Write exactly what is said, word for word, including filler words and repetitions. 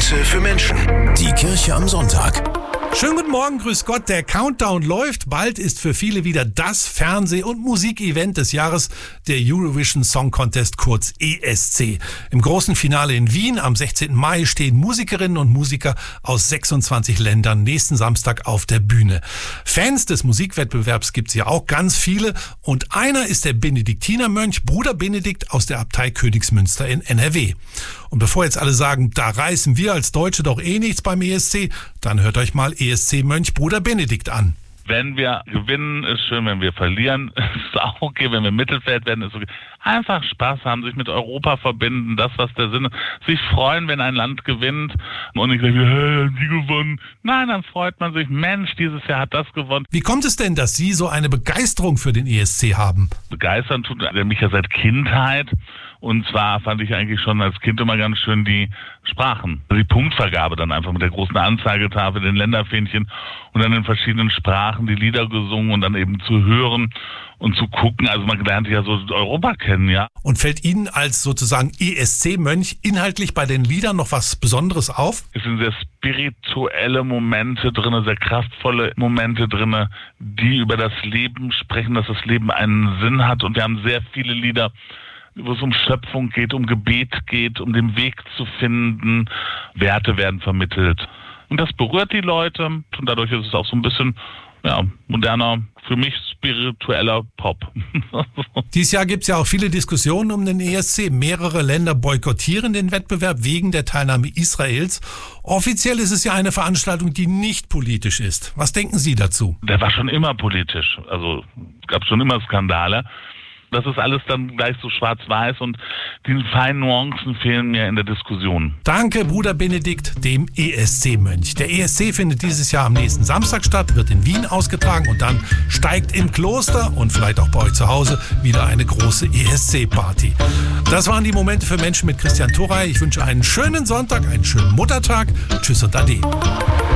Momente für Menschen. Die Kirche am Sonntag. Schönen guten Morgen, grüß Gott. Der Countdown läuft. Bald ist für viele wieder das Fernseh- und Musikevent des Jahres, der Eurovision Song Contest, kurz E S C. Im großen Finale in Wien am sechzehnten Mai stehen Musikerinnen und Musiker aus sechsundzwanzig Ländern nächsten Samstag auf der Bühne. Fans des Musikwettbewerbs gibt's ja auch ganz viele. Und einer ist der Benediktinermönch Bruder Benedikt aus der Abtei Königsmünster in N R W. Und bevor jetzt alle sagen, da reißen wir als Deutsche doch eh nichts beim E S C, dann hört euch mal E S C-Mönch Bruder Benedikt an. Wenn wir gewinnen, ist schön. Wenn wir verlieren, ist auch okay. Wenn wir Mittelfeld werden, ist okay. Einfach Spaß haben, sich mit Europa verbinden, das, was der Sinn ist. Sich freuen, wenn ein Land gewinnt und nicht sagen, hey, haben Sie gewonnen. Nein, dann freut man sich, Mensch, dieses Jahr hat das gewonnen. Wie kommt es denn, dass Sie so eine Begeisterung für den E S C haben? Begeistern tut er mich ja seit Kindheit. Und zwar fand ich eigentlich schon als Kind immer ganz schön die Sprachen. Die Punktvergabe dann einfach mit der großen Anzeigetafel, den Länderfähnchen und dann in verschiedenen Sprachen die Lieder gesungen und dann eben zu hören und zu gucken. Also man lernt ja so Europa kennen, ja. Und fällt Ihnen als sozusagen E S C-Mönch inhaltlich bei den Liedern noch was Besonderes auf? Es sind sehr spirituelle Momente drin, sehr kraftvolle Momente drin, die über das Leben sprechen, dass das Leben einen Sinn hat. Und wir haben sehr viele Lieder, wo es um Schöpfung geht, um Gebet geht, um den Weg zu finden. Werte werden vermittelt. Und das berührt die Leute und dadurch ist es auch so ein bisschen ja, moderner, für mich spiritueller Pop. Dieses Jahr gibt es ja auch viele Diskussionen um den E S C. Mehrere Länder boykottieren den Wettbewerb wegen der Teilnahme Israels. Offiziell ist es ja eine Veranstaltung, die nicht politisch ist. Was denken Sie dazu? Der war schon immer politisch. Also es gab schon immer Skandale. Das ist alles dann gleich so schwarz-weiß und die feinen Nuancen fehlen mir in der Diskussion. Danke, Bruder Benedikt, dem E S C-Mönch. Der E S C findet dieses Jahr am nächsten Samstag statt, wird in Wien ausgetragen und dann steigt im Kloster und vielleicht auch bei euch zu Hause wieder eine große E S C-Party. Das waren die Momente für Menschen mit Christian Thorey. Ich wünsche einen schönen Sonntag, einen schönen Muttertag. Tschüss und Ade.